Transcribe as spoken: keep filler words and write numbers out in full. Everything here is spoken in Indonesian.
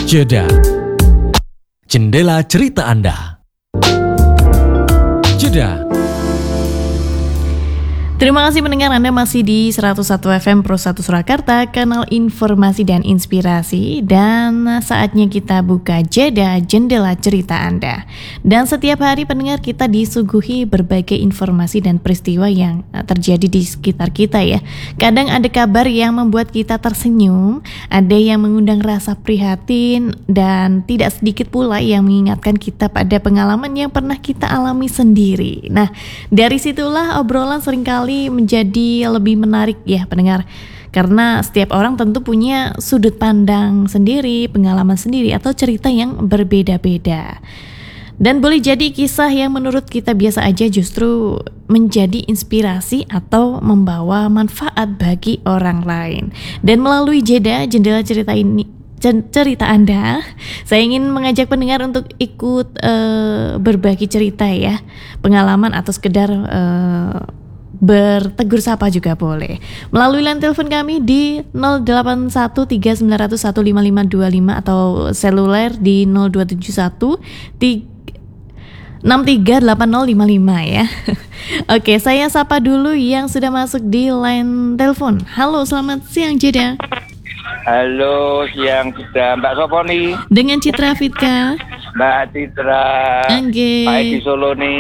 Jeda. Jendela cerita Anda. Jeda. Terima kasih pendengar, Anda masih di seratus satu F M Pro satu Surakarta, kanal informasi dan inspirasi. Dan saatnya kita buka jeda jendela cerita Anda. Dan setiap hari pendengar kita disuguhi berbagai informasi dan peristiwa yang terjadi di sekitar kita ya. Kadang ada kabar yang membuat kita tersenyum, ada yang mengundang rasa prihatin, dan tidak sedikit pula yang mengingatkan kita pada pengalaman yang pernah kita alami sendiri. Nah, dari situlah obrolan seringkali menjadi lebih menarik ya pendengar, karena setiap orang tentu punya sudut pandang sendiri, pengalaman sendiri, atau cerita yang berbeda-beda. Dan boleh jadi kisah yang menurut kita biasa aja justru menjadi inspirasi atau membawa manfaat bagi orang lain. Dan melalui jeda jendela cerita ini cerita Anda, saya ingin mengajak pendengar untuk ikut uh, berbagi cerita ya, pengalaman atau sekedar uh, bertegur sapa juga boleh. Melalui line telepon kami di nol delapan satu tiga sembilan nol nol satu lima lima dua lima atau seluler di nol dua tujuh satu enam tiga delapan nol lima lima ya. Oke, saya sapa dulu yang sudah masuk di line telepon. Halo, selamat siang Jeda. Halo, siang Citra. Mbak Soponi. Dengan Citra Fitka. Mbak Citra. Angge. Pak Edi Solo nih.